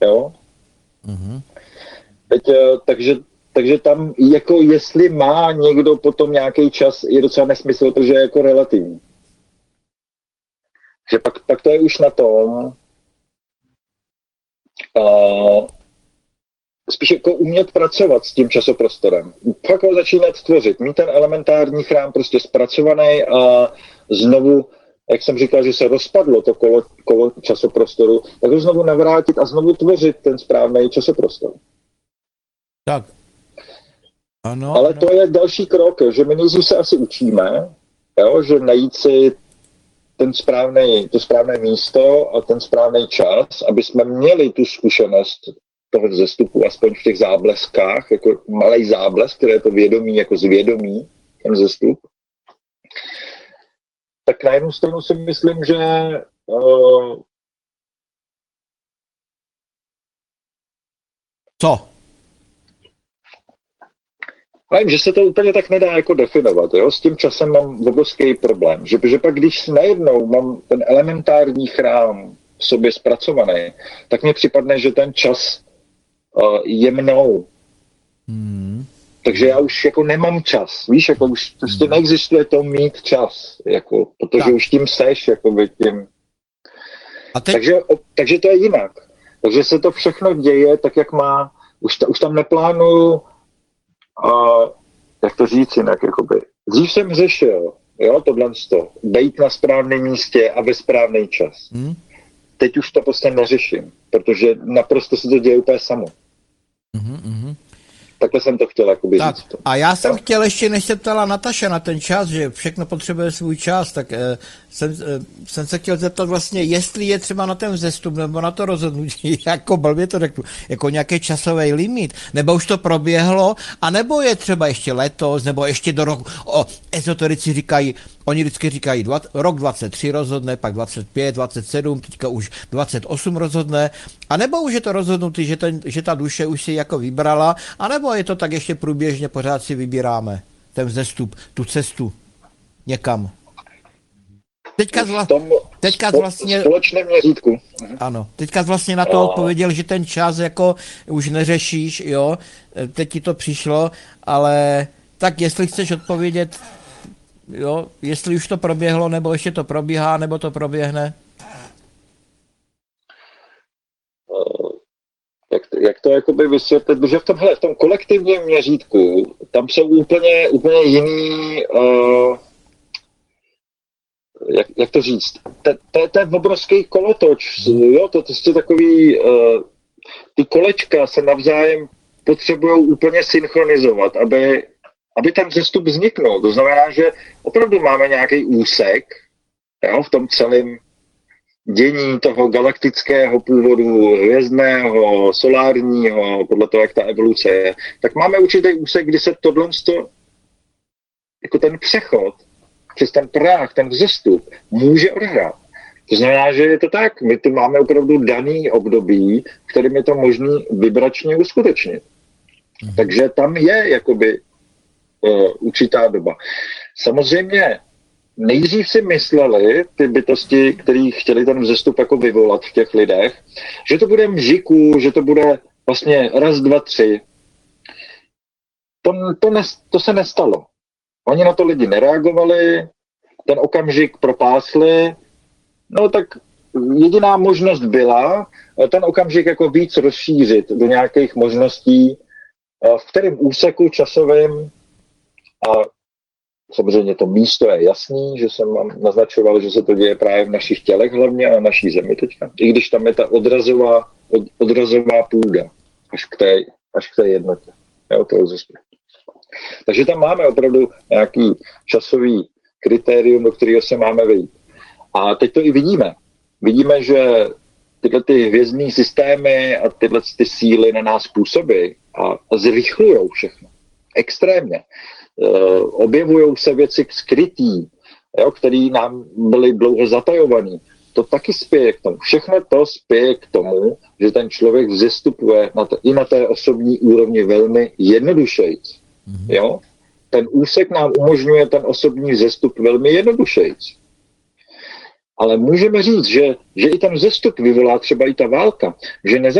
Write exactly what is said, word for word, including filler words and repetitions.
Jo? Mm-hmm. Teď, takže, takže tam, jako jestli má někdo potom nějaký čas, je docela nesmysl, protože je jako relativní. Že pak, pak to je už na tom, uh, spíš jako umět pracovat s tím časoprostorem. Pak ho začínat tvořit, mít ten elementární chrám prostě zpracovaný a znovu, jak jsem říkal, že se rozpadlo to kolo, kolo časoprostoru, tak ho znovu navrátit a znovu tvořit ten správný časoprostor. Tak. Ano, Ale ano. to je další krok, že my nejdřív se asi učíme, jo, že najít si ten správný, to správné místo a ten správný čas, aby jsme měli tu zkušenost toho vzestupu, aspoň v těch zábleskách, jako malý záblesk, které je to vědomí, jako zvědomí, ten vzestup. Tak na jednu stranu si myslím, že uh, Co? Vím, že se to úplně tak nedá jako definovat. Jo? S tím časem mám obrovský problém. Že, že pak, když najednou mám ten elementární chrám v sobě zpracovaný, tak mně připadne, že ten čas uh, je mnou. Hmm. Takže já už jako nemám čas. Víš, jako už prostě neexistuje to mít čas. Jako, protože tak. Už tím seš, jako by tím. A teď... takže, takže to je jinak. Takže se to všechno děje tak, jak má. Už, ta, už tam neplánuju a jak to říct jinak, jakoby. Dřív jsem řešil, jo, tohle to, bejt na správném místě a ve správný čas. Hmm. Teď už to prostě neřeším, protože naprosto se to děje úplně samo. Mm-hmm. Takhle jsem to chtěl jakoby tak, říct. To. A já jsem no? chtěl ještě, než se ptala Nataša na ten čas, že všechno potřebuje svůj čas, tak eh, jsem, eh, jsem se chtěl zeptat vlastně, jestli je třeba na ten vzestup nebo na to rozhodnutí, jako blbě to řeknu, jako nějaký časový limit, nebo už to proběhlo, anebo je třeba ještě letos, nebo ještě do roku, o, ezoterici říkají, oni vždycky říkají, dva, rok dvacet tři rozhodne, pak dvacet pět, dvacet sedm, teďka už dvacet osm rozhodne, anebo už je to rozhodnutý, že, ten, že ta duše už si jako vybrala, anebo je to tak ještě průběžně pořád si vybíráme ten vzestup, tu cestu někam. Teďka, zla, teďka vlastně... společném měřítku. Ano, teďka vlastně na to odpověděl, že ten čas jako už neřešíš, jo, teď ti to přišlo, ale tak jestli chceš odpovědět, jo, jestli už to proběhlo, nebo ještě to probíhá, nebo to proběhne? Jak, jak to jakoby vysvětlit, protože v tomhle, v tom kolektivním měřítku, tam jsou úplně, úplně jiný, uh, jak, jak to říct, to je ten obrovský kolotoč, jo, to, to je takový, uh, ty kolečka se navzájem potřebují úplně synchronizovat, aby, aby ten vzestup vzniknul. To znamená, že opravdu máme nějaký úsek, jo, v tom celém dění toho galaktického původu, hvězdného, solárního, podle toho, jak ta evoluce je, tak máme určitý úsek, kdy se tohle, jako ten přechod přes ten práh, ten vzestup, může odehrát. To znamená, že je to tak, my tu máme opravdu daný období, kterým je to možné vibračně uskutečnit. Mm. Takže tam je jakoby uh, určitá doba. Samozřejmě nejdřív si mysleli ty bytosti, kteří chtěli ten vzestup jako vyvolat v těch lidech, že to bude mžiku, že to bude vlastně raz, dva, tři. To, to, ne, to se nestalo. Oni na to lidi nereagovali, ten okamžik propásli, no tak jediná možnost byla ten okamžik jako víc rozšířit do nějakých možností, v kterém úseku časovým, a samozřejmě to místo je jasný, že jsem vám naznačoval, že se to děje právě v našich tělech hlavně a na naší zemi teďka. I když tam je ta odrazová, od, odrazová půda až k té, až k té jednotě. Jo, to existuje. Takže tam máme opravdu nějaký časový kritérium, do kterého se máme vejít. A teď to i vidíme. Vidíme, že tyhle ty hvězdný systémy a tyhle ty síly na nás působí a, a zrychlujou všechno. Extrémně. Uh, objevují se věci skrytý, jo, které nám byly dlouho zatajované. To taky spěje k tomu. Všechno to spěje k tomu, že ten člověk vzestupuje na to, i na té osobní úrovni velmi jednodušejc. Mm-hmm. Jo? Ten úsek nám umožňuje ten osobní vzestup velmi jednodušejc. Ale můžeme říct, že, že i ten vzestup vyvolá třeba i ta válka, že neza